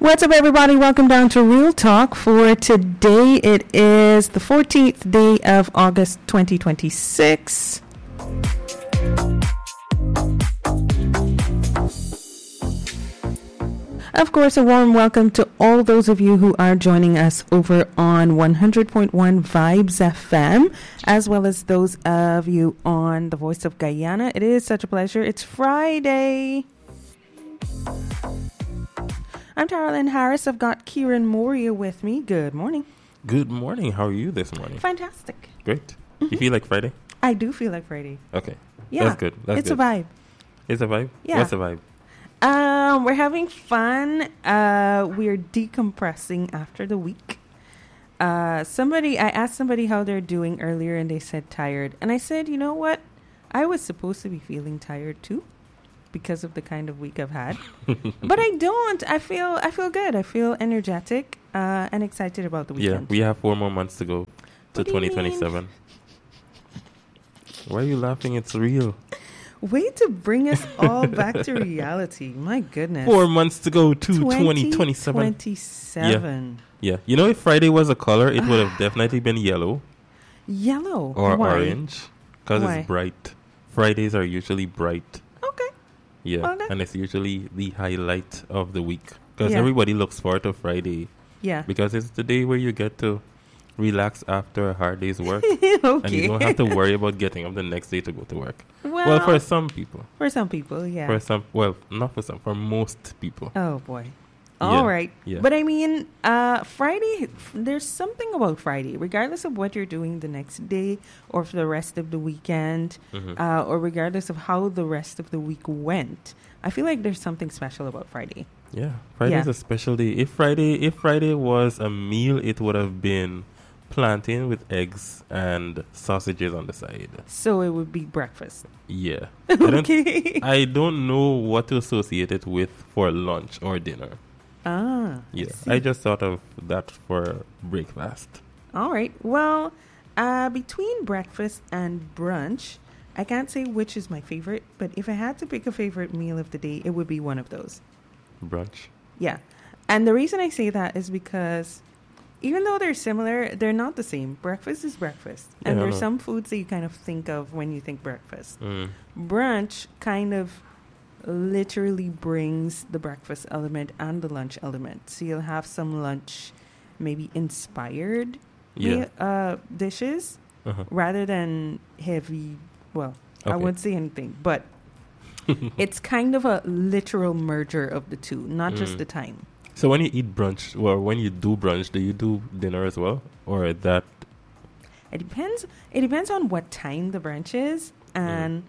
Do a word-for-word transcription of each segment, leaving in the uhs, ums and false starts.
What's up, everybody? Welcome down to Real Talk. For today, it is the fourteenth day of August, twenty twenty-six. Of course, a warm welcome to all those of you who are joining us over on one hundred point one Vibes F M, as well as those of you on the Voice of Guyana. It is such a pleasure. It's Friday. I'm Taralyn Harris. I've got Kieran Moria with me. Good morning. Good morning. How are you this morning? Fantastic. Great. Mm-hmm. You feel like Friday? I do feel like Friday. Okay. Yeah. That's good. That's it's good. a vibe. It's a vibe? Yeah. What's a vibe? Um, we're having fun. Uh, we're decompressing after the week. Uh, somebody, I asked somebody how they're doing earlier and they said tired. And I said, you know what? I was supposed to be feeling tired too, because of the kind of week I've had. But I don't. I feel I feel good. I feel energetic uh, and excited about the weekend. Yeah, we have four more months to go to What do you twenty twenty-seven. Why are you laughing? It's real. Way to bring us all back to reality. My goodness. Four months to go to twenty twenty-seven. twenty-seven. Yeah. yeah. You know, if Friday was a color, it would have definitely been yellow. Yellow? Or Why? orange. Because it's bright. Fridays are usually bright. Okay. Yeah, okay. and it's usually the highlight of the week. Because Yeah. everybody looks forward to Friday. Yeah. Because it's the day where you get to relax after a hard day's work. Okay. And you don't have to worry about getting up the next day to go to work. Well, Well, for some people. For some people, yeah. For some, well, not for some, for most people. Oh, boy. Yeah, All right. yeah. But I mean, uh, Friday, there's something about Friday, regardless of what you're doing the next day or for the rest of the weekend, Mm-hmm. uh, or regardless of how the rest of the week went. I feel like there's something special about Friday. Yeah, Friday's Yeah. a special day. If Friday, if Friday was a meal, it would have been plantain with eggs and sausages on the side. So it would be breakfast. Yeah. I don't, Okay. I don't know what to associate it with for lunch or dinner. Ah. Yeah, see. I just thought of that for breakfast. All right. Well, uh, between breakfast and brunch, I can't say which is my favorite, but if I had to pick a favorite meal of the day, it would be one of those. Brunch. Yeah. And the reason I say that is because even though they're similar, they're not the same. Breakfast is breakfast. And Yeah, I there's know. some foods that you kind of think of when you think breakfast. Mm. Brunch kind of literally brings the breakfast element and the lunch element. So you'll have some lunch maybe inspired Yeah. me- uh, dishes Uh-huh. rather than heavy, well, I Okay. wouldn't say anything, but it's kind of a literal merger of the two, not just Mm. the time. So when you eat brunch, or when you do brunch, do you do dinner as well? Or that? It depends. It depends on what time the brunch is and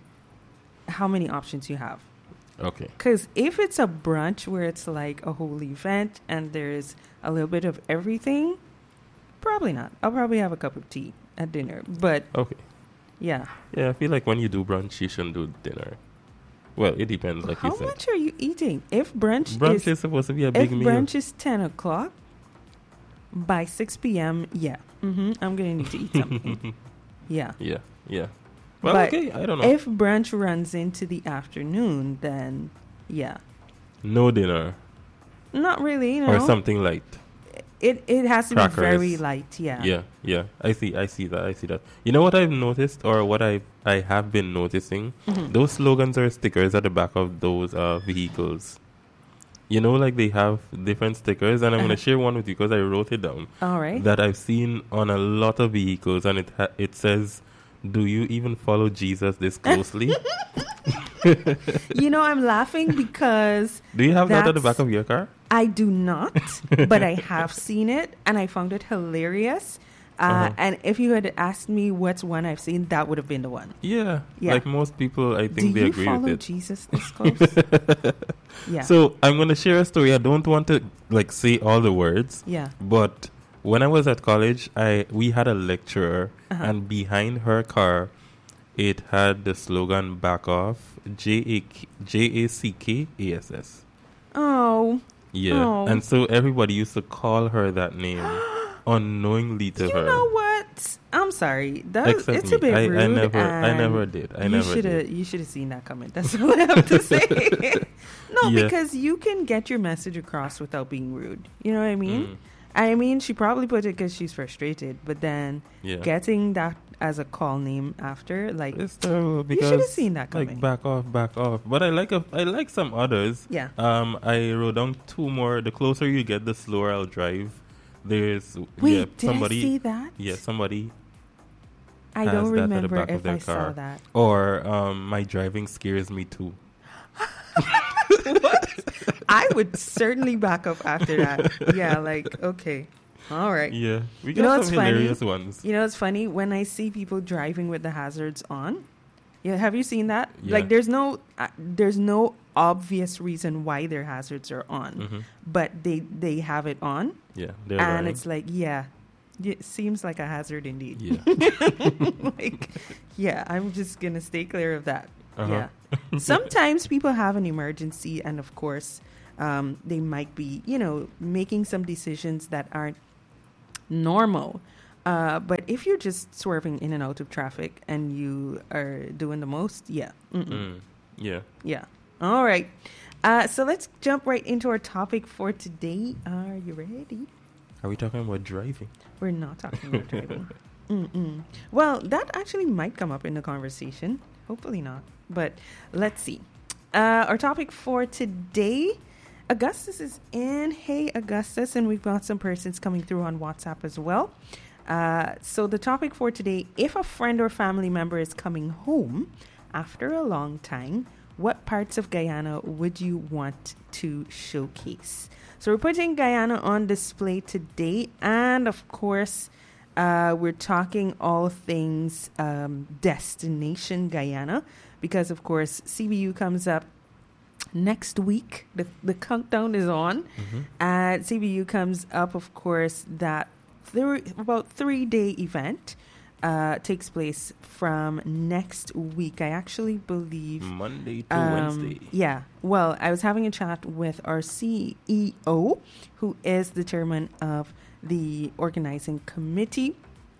how many options you have. Okay. Because if it's a brunch where it's like a whole event and there's a little bit of everything, probably not. I'll probably have a cup of tea at dinner. But Okay. yeah. Yeah, I feel like when you do brunch, you shouldn't do dinner. Well, it depends, like How you said. much are you eating? If brunch, Brunch is, is supposed to be a if big meal. brunch is ten o'clock, by six p.m., yeah. Mm-hmm, I'm going to need to eat something. Yeah. Yeah, yeah. Well, But okay, I don't know. If brunch runs into the afternoon, then yeah. No dinner Not really, you know. or something light. It it has to Crackers. be very light, yeah. Yeah, yeah. I see, I see that, I see that. You know what I've noticed, or what I I have been noticing? Mhm. Those slogans or stickers at the back of those uh, vehicles. You know, like they have different stickers, and I'm going to Uh-huh. share one with you because I wrote it down. All right. That I've seen on a lot of vehicles, and it ha- it says, "Do you even follow Jesus this closely?" You know, I'm laughing because Do you have that at the That's- back of your car? I do not, but I have seen it and I found it hilarious. Uh, Uh-huh. And if you had asked me what's one I've seen, that would have been the one. Yeah, Yeah. like most people, I Do think they you agree follow with it. Jesus this close? Yeah. So I'm going to share a story. I don't want to like say all the words, yeah. but when I was at college, I we had a lecturer, Uh-huh. and behind her car, it had the slogan "Back off," J A K J A C K A S S. Oh. Yeah, Oh. and so everybody used to call her that name unknowingly to You her. know what? I'm sorry. That Except it's me. a bit I, rude. I never, I and never did. I you never shoulda, did. You should have seen that coming. That's all I have to say. No, Yeah. because you can get your message across without being rude. You know what I mean? Mm, I mean, she probably put it because she's frustrated, but then yeah. getting that as a call name after, like, It's terrible you because should have seen that coming. like back off, back off. But I like a, I like some others. yeah. Um, I wrote down two more. The closer you get, the slower I'll drive. There's Wait, yeah, did somebody. I see that? Yeah, somebody. I has don't that at the remember back of if their I saw car. that. Or um, my driving scares me too. What? I would certainly back up after that. Yeah, like, okay. All right. Yeah, we You got know some what's funny? hilarious ones. You know, it's funny when I see people driving with the hazards on. Yeah, have you seen that? Yeah. Like, there's no, uh, there's no obvious reason why their hazards are on, hmm but they they have it on, Yeah, they're and learning. it's like, yeah, it seems like a hazard indeed. Yeah. Like, yeah, I'm just gonna stay clear of that. Uh-huh. Yeah. Sometimes people have an emergency, and of course, um, they might be, you know, making some decisions that aren't normal. Uh, but if you're just swerving in and out of traffic and you are doing the most, yeah. Mm-mm. Mm. Yeah. Yeah. All right. Uh, so let's jump right into our topic for today. Are you ready? Are we talking about driving? We're not talking about driving. Mm-mm. Well, that actually might come up in the conversation. Hopefully not. But let's see. Uh, our topic for today, Augustus is in. Hey, Augustus. And we've got some persons coming through on WhatsApp as well. Uh, so the topic for today, if a friend or family member is coming home after a long time, what parts of Guyana would you want to showcase? So we're putting Guyana on display today. And of course, uh, we're talking all things um, Destination Guyana, because of course, C B U comes up next week. The, the countdown is on. Mm-hmm. Uh, C B U comes up, of course, that there about three day event uh, takes place from next week. I actually believe Monday to um, Wednesday. Yeah. Well, I was having a chat with our C E O, who is the chairman of the organizing committee.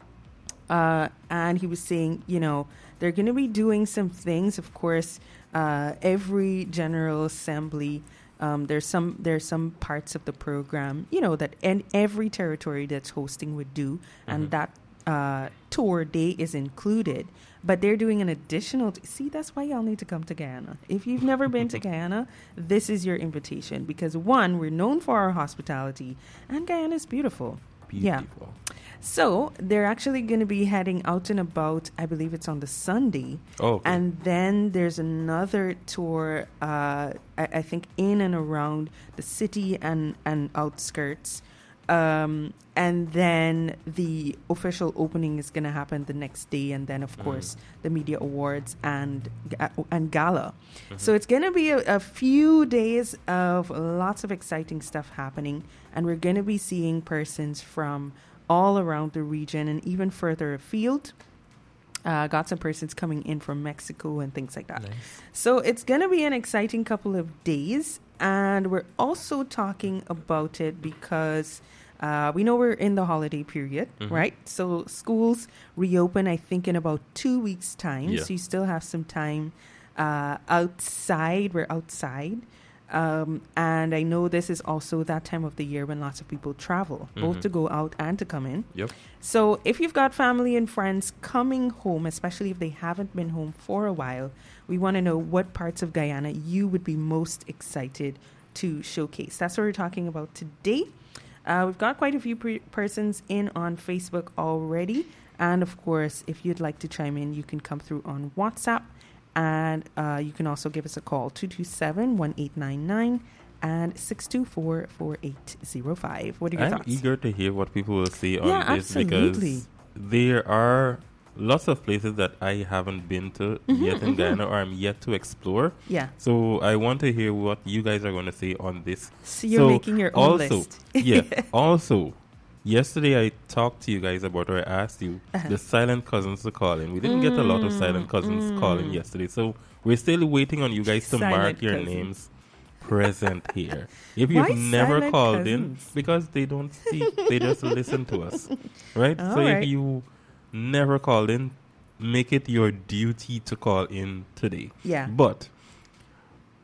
Uh, and he was saying, you know, they're going to be doing some things. Of course, uh, every General Assembly, um, there's some there's some parts of the program, you know, that and every territory that's hosting would do, and Mhm. that uh, tour day is included. But they're doing an additional. T- See, that's why y'all need to come to Guyana. If you've never been to Guyana, this is your invitation, because one, we're known for our hospitality, and Guyana is beautiful. Yeah. Beautiful. So they're actually going to be heading out and about. I believe it's on the Sunday. Oh, okay. And then there's another tour, uh, I, I think, in and around the city and, and outskirts. Um, and then the official opening is going to happen the next day. And then, of Mm. course, the media awards and uh, and gala. Mhm. So it's going to be a, a few days of lots of exciting stuff happening. And we're going to be seeing persons from all around the region and even further afield. Uh, got some persons coming in from Mexico and things like that. Nice. So it's going to be an exciting couple of days. And we're also talking about it because uh, we know we're in the holiday period, Mhm. right? So schools reopen, I think, in about two weeks' time. Yeah. So you still have some time uh, outside. We're outside. Um, and I know this is also that time of the year when lots of people travel, both Mhm. to go out and to come in. Yep. So if you've got family and friends coming home, especially if they haven't been home for a while, we want to know what parts of Guyana you would be most excited to showcase. That's what we're talking about today. Uh, we've got quite a few pre- persons in on Facebook already. And of course, if you'd like to chime in, you can come through on WhatsApp. And uh, you can also give us a call, two two seven, one eight nine nine and six two four, four eight zero five. What are your I'm thoughts? eager to hear what people will say on Yeah, this absolutely. because there are lots of places that I haven't been to Mhm, yet in mhm. Guyana or I'm yet to explore. Yeah. So I want to hear what you guys are going to say on this. So you're So making your own also, list. yeah. Also, yesterday I talked to you guys about, or I asked you, Uh-huh. the silent cousins to call in. We didn't get a lot of silent cousins Mm, calling mm. yesterday. So we're still waiting on you guys to Silent mark your cousins. names present here. If you've Why never silent called in, cousins? because they don't speak, they just listen to us. Right? All so right. if you never called in, make it your duty to call in today. Yeah. But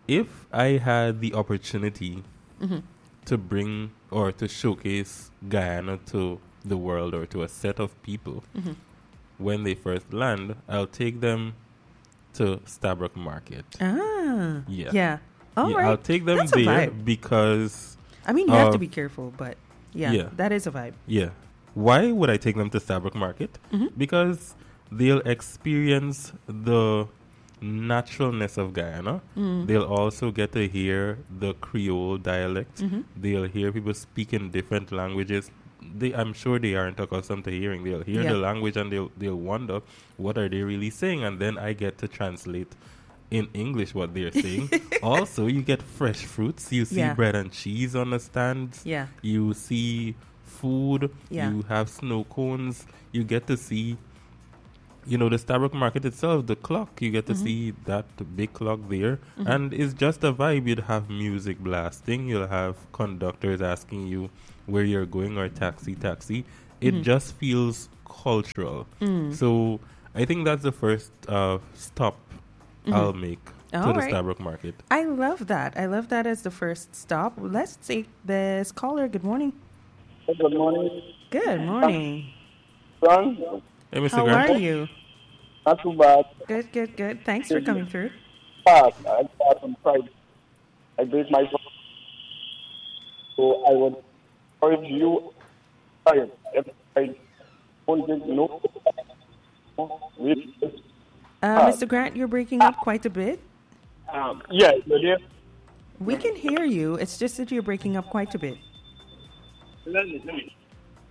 if I had the opportunity Mm-hmm. to bring or to showcase Guyana to the world or to a set of people Mm-hmm. when they first land, I'll take them to Stabroek Market. Ah. Yeah. Yeah. All yeah, right. I'll take them That's a there vibe. because, I mean, you have to uh, be careful, but yeah, yeah. that is a vibe. yeah. Why would I take them to Stabroek Market? Mhm. Because they'll experience the naturalness of Guyana. Mm. They'll also get to hear the Creole dialect. Mhm. They'll hear people speak in different languages. They, I'm sure they aren't accustomed to hearing. They'll hear Yeah. the language and they'll they'll wonder what are they really saying, and then I get to translate in English what they're saying. Also, you get fresh fruits. You see Yeah. bread and cheese on the stands. Yeah. You see food. Yeah. You have snow cones. You get to see, you know, the Stabroek Market itself, the clock. You get to Mhm. see that big clock there. Mhm. And it's just a vibe. You'd have music blasting. You'll have conductors asking you where you're going or taxi, taxi. It Mhm. just feels cultural. Mm. So I think that's the first uh, stop Mhm. I'll make to All the right. Stabroek Market. I love that. I love that as the first stop. Let's take this caller. Good morning. Good morning, Good morning. son. Hey, Mister How Grant. are you? Not too bad. Good, good, good. Thanks for coming through. Fast. I start on Friday. I break my phone. So I would urge you, I, if I don't think no, with, Uh, Mister Grant, you're breaking up quite a bit. um, yeah, you're there. We can hear you. It's just that you're breaking up quite a bit. Let me, let me.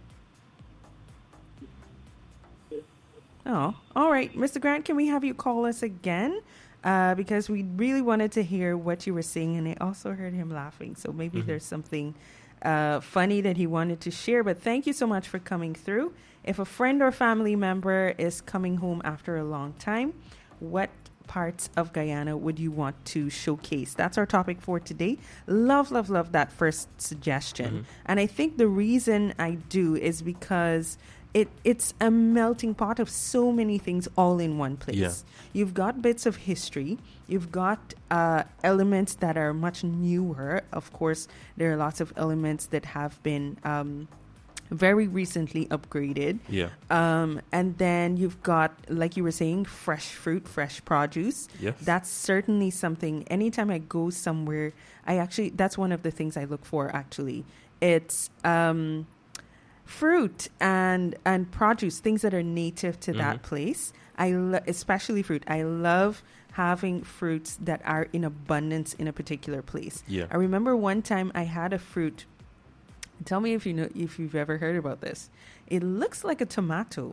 Oh, all right. Mister Grant, can we have you call us again? Uh, because we really wanted to hear what you were saying, and I also heard him laughing. So maybe Mm-hmm. there's something uh, funny that he wanted to share. But thank you so much for coming through. If a friend or family member is coming home after a long time, what parts of Guyana would you want to showcase? That's our topic for today. Love, love, love that first suggestion. Mhm. And I think the reason I do is because it it's a melting pot of so many things all in one place. Yeah. You've got bits of history. You've got uh, elements that are much newer. Of course, there are lots of elements that have been um, very recently upgraded. Yeah. Um, and then you've got, like you were saying, fresh fruit, fresh produce. Yes. That's certainly something. Anytime I go somewhere, I actually, that's one of the things I look for, actually. It's um, fruit and, and produce, things that are native to that Mhm. place. I lo- especially fruit. I love having fruits that are in abundance in a particular place. Yeah. I remember one time I had a fruit. Tell me if you know if you've ever heard about this. It looks like a tomato,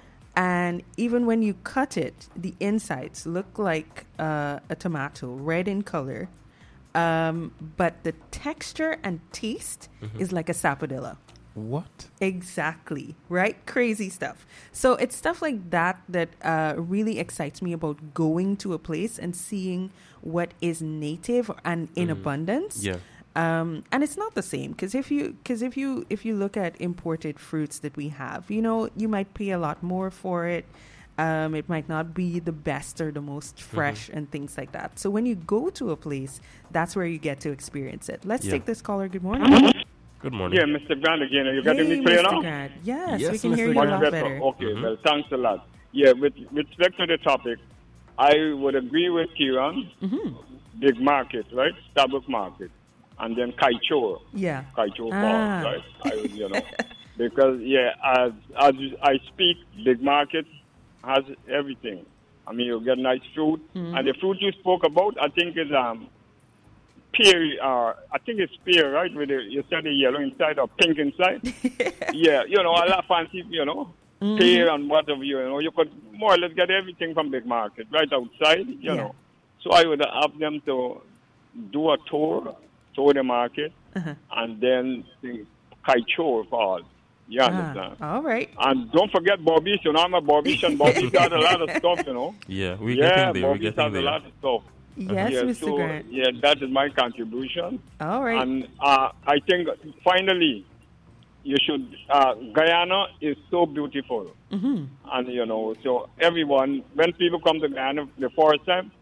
and even when you cut it, the insides look like uh, a tomato, red in color. Um, but the texture and taste Mhm. is like a sapodilla. What? Exactly, right? Crazy stuff. So it's stuff like that that uh, really excites me about going to a place and seeing what is native and in Mhm. abundance. Yeah. Um, and it's not the same because if you because if you if you look at imported fruits that we have, you know, you might pay a lot more for it. Um, it might not be the best or the most fresh and things like that. So when you go to a place, that's where you get to experience it. Let's Yeah. take this caller. Good morning. Good morning. Yeah, Mister Grant again. You got Hey, me clear Mister now? Grant. Yes, Yes, we can Mister hear you a Grant. lot Much better. Okay, Mhm. well, thanks a lot. Yeah, with, with respect to the topic, I would agree with Kieran. hmm Big market, right? Starbucks market. And then Kaichor. Yeah. Kaichor Ah. Falls, right? I, you know, because, yeah, as, as I speak, big market has everything. I mean, you get nice fruit. Mhm. And the fruit you spoke about, I think is um, pear, uh, I think it's pear, right? With the, you said the yellow inside or pink inside. Yeah, you know, a lot fancy, you know, Mhm. pear and whatever, you know. You could more or less get everything from big market right outside, you Yeah. know. So I would have them to do a tour, tour the market, Uh-huh. and then the Kaichor Falls. You understand? Ah, all right. And don't forget Bobby's, you know, I'm a Bobby's, and Bobby's got a lot of stuff, you know. Yeah, we're yeah, getting there. We're Bobby's getting has a there. lot of stuff. Yes, yeah, Mister so, Grant. yeah, that is my contribution. All right. And uh, I think finally, you should. Uh, Guyana is so beautiful, hmm and you know, so everyone, when people come to Guyana the first time,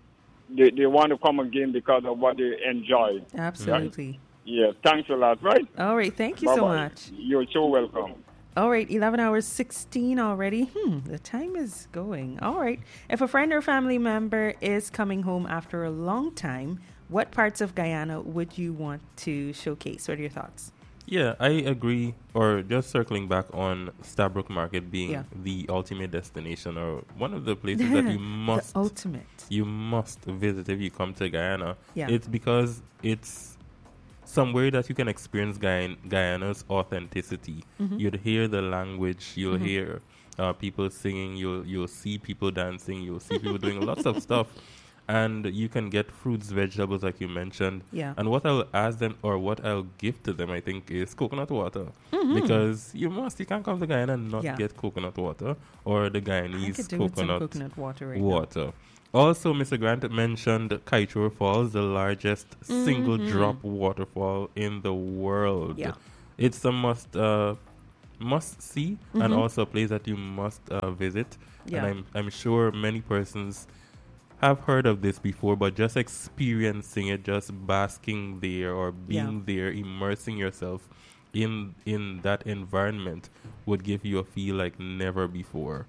they, they want to come again because of what they enjoy. Absolutely. Yeah, thanks a lot, right? All right. Thank you Bye-bye. so much. You're so welcome. All right, eleven hours sixteen already. Hmm, the time is going. All right. If a friend or family member is coming home after a long time, what parts of Guyana would you want to showcase? What are your thoughts? Yeah, I agree. Or just circling back on Stabrook Market being Yeah. the ultimate destination, or one of the places that you must The ultimate. you must visit if you come to Guyana. Yeah. It's because it's somewhere that you can experience Guyan- Guyana's authenticity. Mhm. You'd hear the language, you'll Mhm. hear uh, people singing, you'll you'll see people dancing, you'll see people doing lots of stuff, and you can get fruits, vegetables, like you mentioned. Yeah. And what I'll ask them, or what I'll give to them, I think, is coconut water, Mhm. because you must, you can't come to Guyana and not Yeah. get coconut water or the I Guyanese could do with some coconut coconut water right now. water. Also, Mister Grant mentioned Kaieteur Falls, the largest single Mhm. drop waterfall in the world. Yeah. It's a must uh, must see, and Mhm. also a place that you must uh, visit. Yeah. And I'm I'm sure many persons have heard of this before, but just experiencing it, just basking there or being Yeah. there, immersing yourself in in that environment would give you a feel like never before.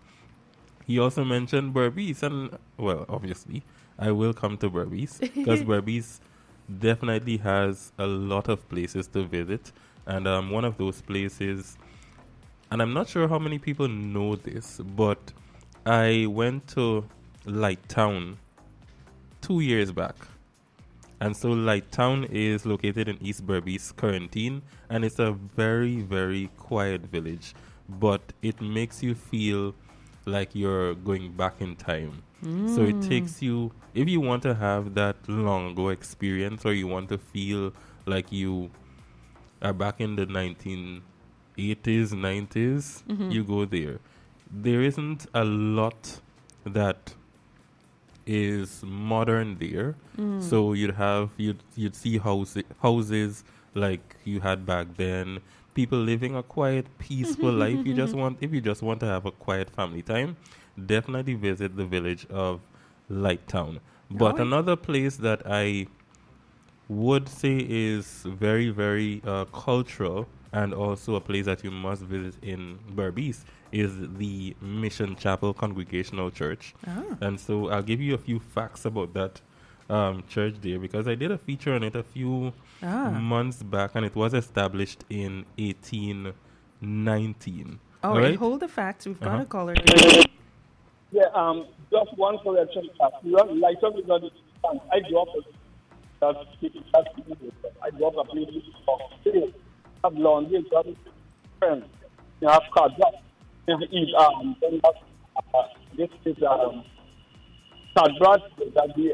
He also mentioned Berbice, and well, obviously, I will come to Berbice because Berbice definitely has a lot of places to visit, and um, one of those places, and I'm not sure how many people know this, but I went to Light Town two years back. And so Light Town is located in East Berbice, Quarantine, and it's a very, very quiet village, but it makes you feel like you're going back in time. So it takes you, if you want to have that long ago experience, or you want to feel like you are back in the nineteen eighties, nineties, Mhm. you go there. There isn't a lot that is modern there. Mm. So you'd have you'd you'd see houses houses like you had back then. People living a quiet, peaceful life. You just want if you just want to have a quiet family time, definitely visit the village of Light Town. But Alright. another place that I would say is very, very uh, cultural, and also a place that you must visit in Berbice, is the Mission Chapel Congregational Church. Ah. And so I'll give you a few facts about that um, church there, because I did a feature on it a few Ah. months back, and it was established in eighteen nineteen. All All right, right? hold the facts. We've got Uh-huh. a caller. Yeah, um, just one correction. uh, You know, like talking about the um, I grew up that that I grew up a place of still have laundry, have friends, you have cars, you have eat um then that, uh, this is um card brush that the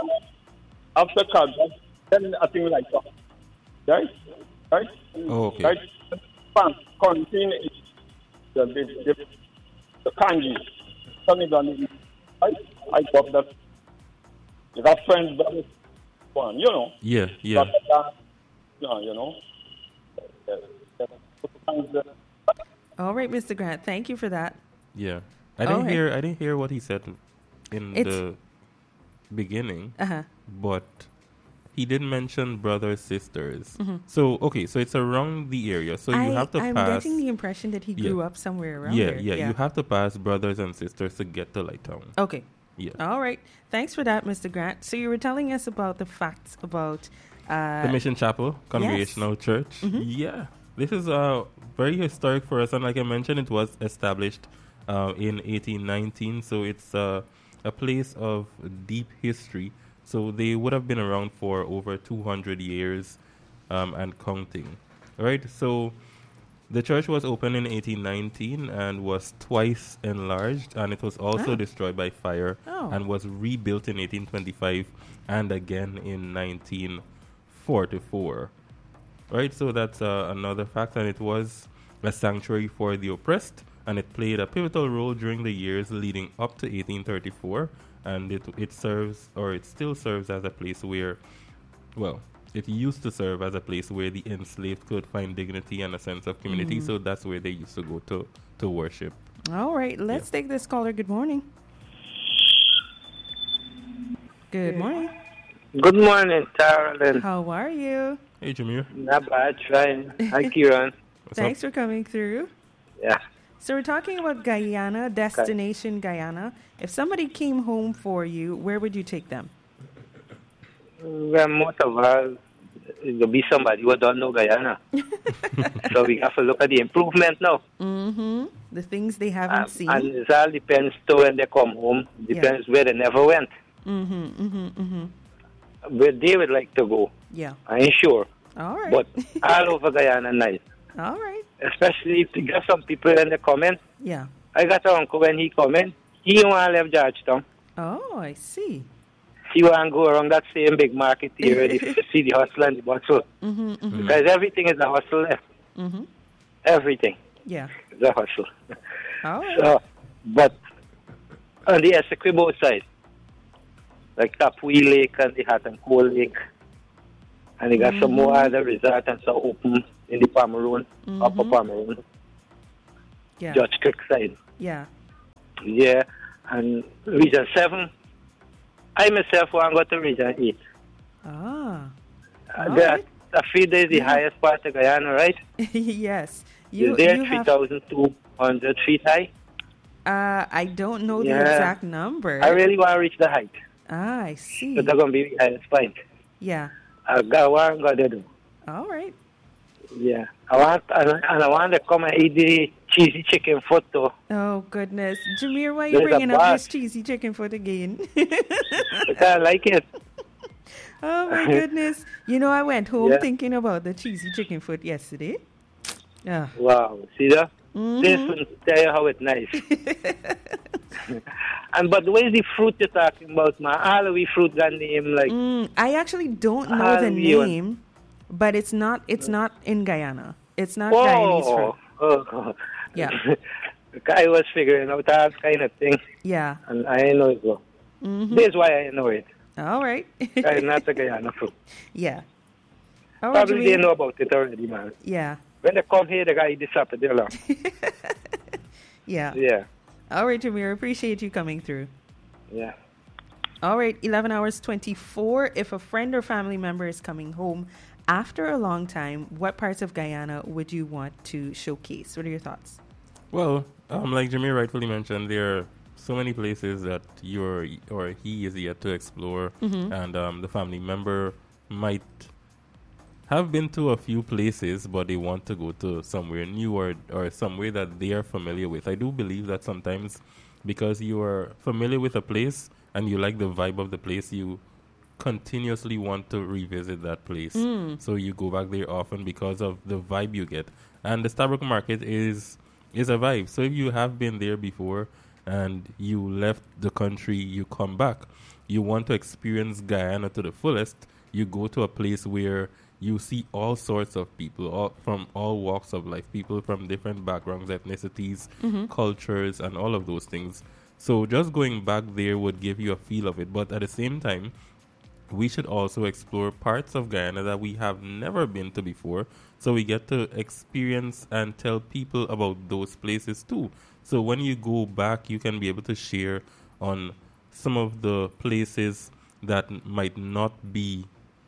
uh after card brush, then I think like that. Right? Right? Oh, okay. Right? Fun contain the the the, the kanji. Something done. I I thought that you got friends that one, you know. Yeah, yeah. But, uh, yeah, you know. Uh, uh, All right, Mister Grant. Thank you for that. Yeah. I didn't Okay. hear I didn't hear what he said in It's- the beginning, Uh huh. but he did mention brothers, sisters. So okay, so it's around the area. So you I, have to I'm pass getting the impression that he Yeah. grew up somewhere around yeah, there. yeah, you have to pass brothers and sisters to get to Light Town. Okay. Yeah. All right. Thanks for that, Mister Grant. So you were telling us about the facts about uh, The Mission Chapel Congregational Church. Mhm. Yeah. This is uh, very historic for us, and like I mentioned, it was established uh, in eighteen nineteen, so it's uh, a place of deep history. So they would have been around for over two hundred years um, and counting. All right, so the church was opened in eighteen nineteen and was twice enlarged, and it was also Ah. destroyed by fire Oh. and was rebuilt in eighteen twenty-five and again in nineteen forty-four. Right, so that's uh, another fact, and it was a sanctuary for the oppressed, and it played a pivotal role during the years leading up to eighteen thirty-four, and it it serves, or it still serves as a place where, well, it used to serve as a place where the enslaved could find dignity and a sense of community, so that's where they used to go to, to worship. All right. Let's take this caller. Good morning. Good morning. Good morning, Carolyn. How are you? Hey, Jameer. Not bad, trying. Hi, Kieran. What's Thanks up? for coming through. Yeah. So we're talking about Guyana, destination Guyana. If somebody came home for you, where would you take them? Well, most of us, it will be somebody who don't know Guyana. So we have to look at the improvement now. Mm-hmm. The things they haven't Um, seen. and it all depends to when they come home. Depends where they never went. Mm-hmm, mm-hmm, mm-hmm. Where they would like to go. Yeah. I ain't sure. All right. But all over Guyana nice. All right. Especially if you get some people in the comment. Yeah. I got an uncle when he come in. He want to leave Georgetown. Oh, I see. He want to go around that same big market area to see the hustle and the bustle. Mm-hmm, mm-hmm, Because everything is a hustle there. mm-hmm. Everything Yeah. is a hustle. All right. So, but on the Essequibo side, like Tapui Lake and the Hot and Cold Lake, and they got some more other resorts and some open in the Pomeroon, Mhm. Upper Pomeroon, Yeah. George Creek side. Yeah. Yeah, and Region seven, I myself want to go to Region eight. Ah. Uh, All there- right. I feel there's the Yeah. highest part of Guyana, right? Yes. You, Is there you three have, thousand two hundred feet high? uh, I don't know the Yeah. exact number. I really want to reach the height. Ah, I see. So that's going to be the highest point. Yeah. I got one got to do. All right. Yeah. I want, and, and I want to come and eat the cheesy chicken foot too. Oh, goodness. Jameer, why are you There's a bringing up box. this cheesy chicken foot again? Because I like it. Oh, my goodness. You know, I went home Yeah. thinking about the cheesy chicken foot yesterday. Yeah. Wow. See that? Mhm. This one tell you how it's nice. And but where's the fruit you're talking about, man? All of the fruit got name like Mm, I actually don't know Ah, the you- name, but it's not it's not in Guyana. It's not Guyanese fruit. oh, oh. Yeah. I was figuring out that kind of thing, Yeah. and I know it well. Mhm. This is why I know it. All right. I'm not a Guyana fruit. Yeah. All right, Probably they Jameer. know about it already, man. Yeah. When they come here, they got to eat this up at their lunch. Yeah. Yeah, All right, Jameer. Appreciate you coming through. yeah. All right, eleven hours twenty-four. If a friend or family member is coming home after a long time, what parts of Guyana would you want to showcase? What are your thoughts? Well, um, like Jameer rightfully mentioned, there are so many places that you're or he is yet to explore, Mhm. and um, the family member might have been to a few places, but they want to go to somewhere new or, or somewhere that they are familiar with. I do believe that sometimes because you are familiar with a place and you like the vibe of the place, you continuously want to revisit that place. Mm. So you go back there often because of the vibe you get. And the Starbuck Market is is a vibe. So if you have been there before and you left the country, you come back, you want to experience Guyana to the fullest, you go to a place where you see all sorts of people all, from all walks of life, people from different backgrounds, ethnicities, Mhm. cultures, and all of those things. So just going back there would give you a feel of it. But at the same time, we should also explore parts of Guyana that we have never been to before, so we get to experience and tell people about those places too. So when you go back, you can be able to share on some of the places that n- might not be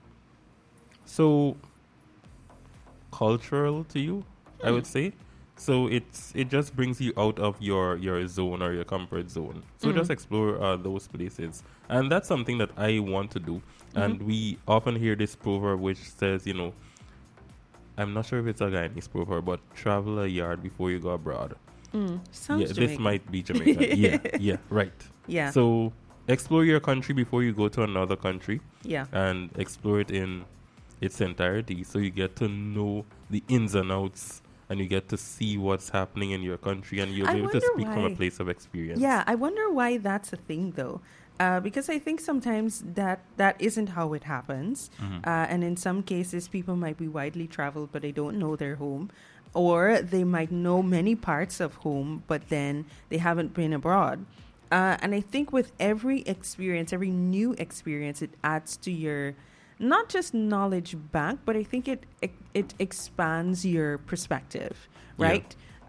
so cultural to you, I would say. So it's it just brings you out of your, your zone or your comfort zone. So Mhm. just explore uh, those places, and that's something that I want to do. And we often hear this proverb which says, you know, I'm not sure if it's a Guyanese proverb, but travel a yard before you go abroad. Mm. Sounds yeah, this Jamaican. might be Jamaican. yeah, yeah, right. Yeah. So explore your country before you go to another country, Yeah. and explore it in its entirety, so you get to know the ins and outs, and you get to see what's happening in your country, and you'll I be able to wonder speak from why. a place of experience. Yeah, I wonder why that's a thing, though. Uh, because I think sometimes that that isn't how it happens. Mhm. Uh, and in some cases, people might be widely traveled, but they don't know their home. Or they might know many parts of home, but then they haven't been abroad. Uh, and I think with every experience, every new experience, it adds to your not just knowledge bank, but I think it it, it expands your perspective, Yeah. right?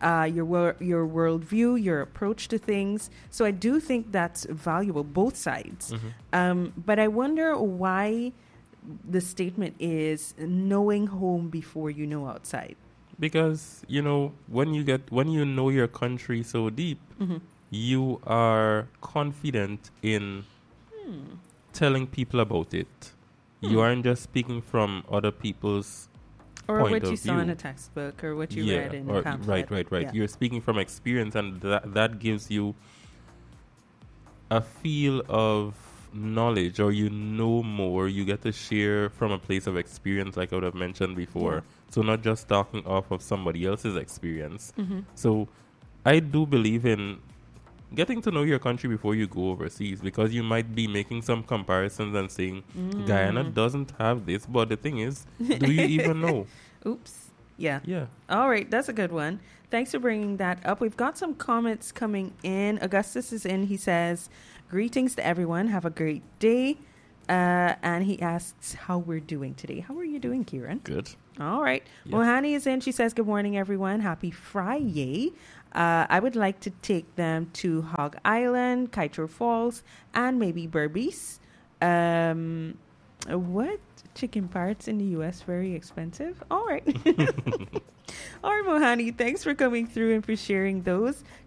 uh, your wor- your worldview, your approach to things. So I do think that's valuable, both sides. Mhm. Um, but I wonder why the statement is knowing home before you know outside. Because, you know, when you get when you know your country so deep, Mm-hmm. you are confident in Hmm. telling people about it. You Hmm. aren't just speaking from other people's Or point what of you saw in view. a textbook, or what you yeah, read in or- a pamphlet. right, right, right. Yeah. You're speaking from experience, and that that gives you a feel of knowledge, or you know more. You get to share from a place of experience, like I would have mentioned before. Yeah. So not just talking off of somebody else's experience. Mm-hmm. So I do believe in getting to know your country before you go overseas, because you might be making some comparisons and saying Mm. Guyana doesn't have this, but the thing is, do you even know? Oops. Yeah. Yeah. All right, that's a good one. Thanks for bringing that up. We've got some comments coming in. Augustus is in. He says, greetings to everyone. Have a great day. Uh, and he asks how we're doing today. How are you doing, Kieran? Good. All right. Yes. Mohani is in. She says, good morning, everyone. Happy Friday. Uh, I would like to take them to Hog Island, Kaitro Falls, and maybe Berbice. Um, what? Chicken parts in the U S very expensive? All right. All right, Mohani. Thanks for coming through and for sharing those.